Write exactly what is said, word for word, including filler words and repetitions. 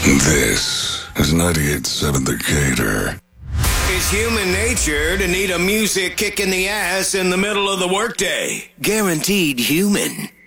This is ninety-eight point seven The Gator. It's human nature to need a music kick in the ass in the middle of the workday. Guaranteed human.